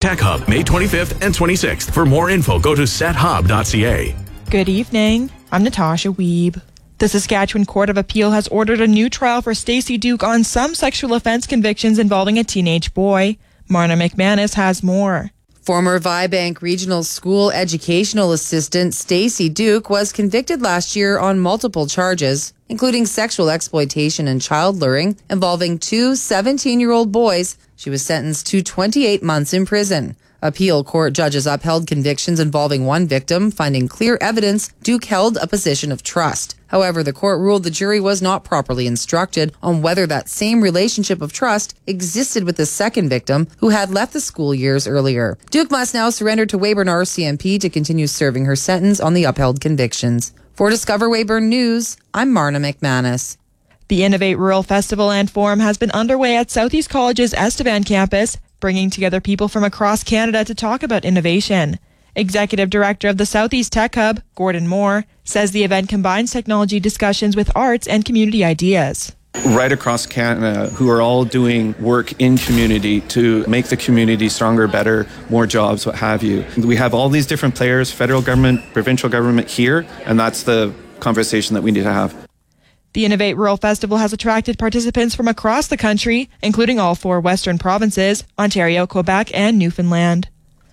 Tech Hub, May 25th and 26th. For more info, go to sethub.ca. Good evening. I'm Natasha Wiebe. The Saskatchewan Court of Appeal has ordered a new trial for Stacey Duke on some sexual offense convictions involving a teenage boy. Marna McManus has more. Former Vibank Regional School educational assistant Stacey Duke was convicted last year on multiple charges, including sexual exploitation and child luring involving two 17-year-old boys. She was sentenced to 28 months in prison. Appeal court judges upheld convictions involving one victim, finding clear evidence Duke held a position of trust. However, the court ruled the jury was not properly instructed on whether that same relationship of trust existed with the second victim, who had left the school years earlier. Duke must now surrender to Weyburn RCMP to continue serving her sentence on the upheld convictions. For Discover Weyburn News, I'm Marna McManus. The Innovate Rural Festival and Forum has been underway at Southeast College's Estevan campus, bringing together people from across Canada to talk about innovation. Executive Director of the Southeast Tech Hub, Gordon Moore, says the event combines technology discussions with arts and community ideas. Right across Canada, who are all doing work in community to make the community stronger, better, more jobs, what have you. We have all these different players, federal government, provincial government here, and that's the conversation that we need to have. The Innovate Rural Festival has attracted participants from across the country, including all 4 western provinces, Ontario, Quebec, and Newfoundland.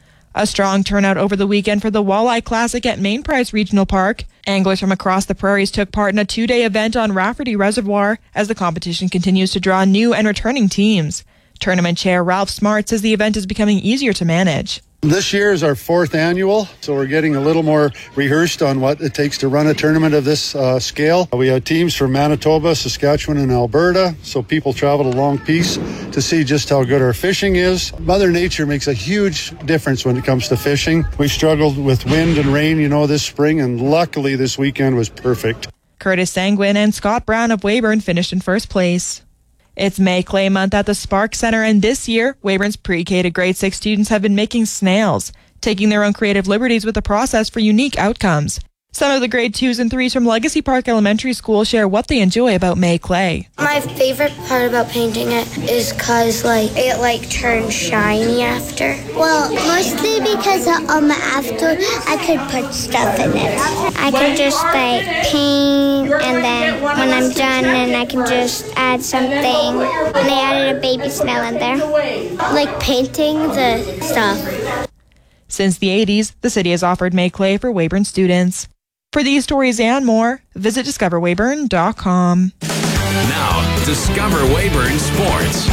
A strong turnout over the weekend for the Walleye Classic at Main Price Regional Park. Anglers from across the prairies took part in a 2-day event on Rafferty Reservoir as the competition continues to draw new and returning teams. Tournament chair Ralph Smart says the event is becoming easier to manage. This year is our 4th annual, so we're getting a little more rehearsed on what it takes to run a tournament of this scale. We have teams from Manitoba, Saskatchewan, and Alberta, so people travel a long piece to see just how good our fishing is. Mother Nature makes a huge difference when it comes to fishing. We struggled with wind and rain, this spring, and luckily this weekend was perfect. Curtis Sanguin and Scott Brown of Weyburn finished in first place. It's May Clay Month at the Spark Centre, and this year, Weyburn's pre-K to grade 6 students have been making snails, taking their own creative liberties with the process for unique outcomes. Some of the grade 2s and 3s from Legacy Park Elementary School share what they enjoy about May Clay. My favorite part about painting it is because it turns shiny after. Well, mostly because after I could put stuff in it. I can just paint, and then when I'm done, and I can just add something. And I added a baby snail in there. Like painting the stuff. Since the 80s, the city has offered May Clay for Weyburn students. For these stories and more, visit discoverweyburn.com. Now, Discover Weyburn Sports.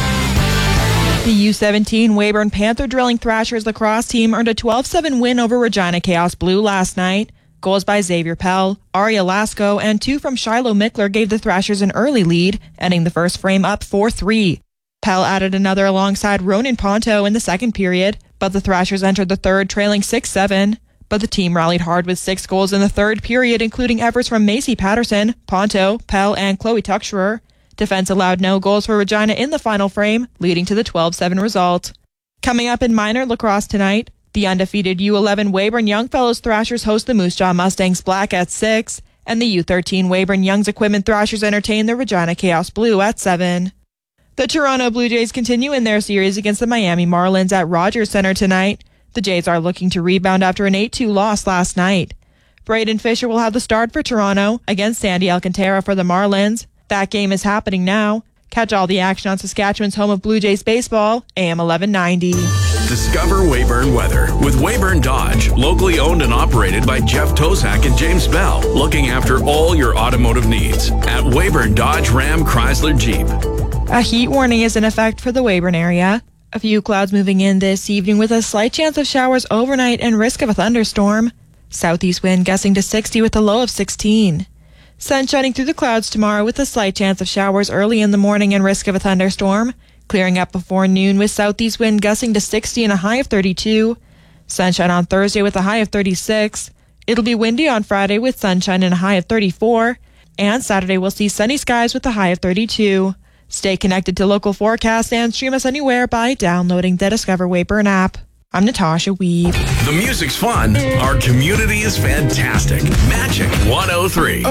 The U17 Weyburn Panther Drilling Thrashers lacrosse team earned a 12-7 win over Regina Chaos Blue last night. Goals by Xavier Pell, Aria Lasco, and 2 from Shiloh Mickler gave the Thrashers an early lead, ending the first frame up 4-3. Pell added another alongside Ronan Ponto in the second period, but the Thrashers entered the third trailing 6-7. But the team rallied hard with 6 goals in the third period, including efforts from Macy Patterson, Ponto, Pell, and Chloe Tuxcherer. Defense allowed no goals for Regina in the final frame, leading to the 12-7 result. Coming up in minor lacrosse tonight, the undefeated U11 Weyburn Youngfellows Thrashers host the Moose Jaw Mustangs Black at 6, and the U13 Weyburn Youngs Equipment Thrashers entertain the Regina Chaos Blue at 7. The Toronto Blue Jays continue in their series against the Miami Marlins at Rogers Centre tonight. The Jays are looking to rebound after an 8-2 loss last night. Braden Fisher will have the start for Toronto against Sandy Alcantara for the Marlins. That game is happening now. Catch all the action on Saskatchewan's home of Blue Jays baseball, AM 1190. Discover Weyburn weather with Weyburn Dodge, locally owned and operated by Jeff Tosak and James Bell, looking after all your automotive needs at Weyburn Dodge Ram Chrysler Jeep. A heat warning is in effect for the Weyburn area. A few clouds moving in this evening with a slight chance of showers overnight and risk of a thunderstorm. Southeast wind gusting to 60 with a low of 16. Sun shining through the clouds tomorrow with a slight chance of showers early in the morning and risk of a thunderstorm. Clearing up before noon with southeast wind gusting to 60 and a high of 32. Sunshine on Thursday with a high of 36. It'll be windy on Friday with sunshine and a high of 34. And Saturday we'll see sunny skies with a high of 32. Stay connected to local forecasts and stream us anywhere by downloading the Discover Weyburn app. I'm Natasha Wiebe. The music's fun. Our community is fantastic. Magic 103.